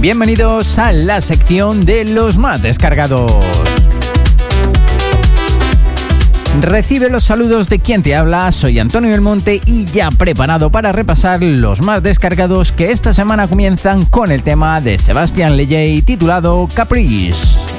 Bienvenidos a la sección de los más descargados. Recibe los saludos de quien te habla, soy Antonio Belmonte y ya preparado para repasar los más descargados que esta semana comienzan con el tema de Sebastián Lejay titulado Caprice.